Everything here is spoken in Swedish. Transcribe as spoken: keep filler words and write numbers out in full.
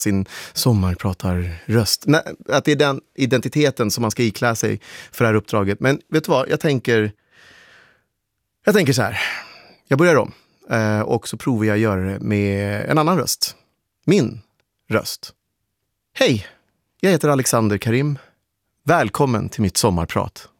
sin sommarpratarröst. Nej, att det är den identiteten som man ska iklä sig för det här uppdraget. Men vet du vad, jag tänker jag tänker så här. Jag börjar om eh, och så provar jag att göra det med en annan röst. Min röst. Hej, jag heter Alexander Karim. Välkommen till mitt sommarprat.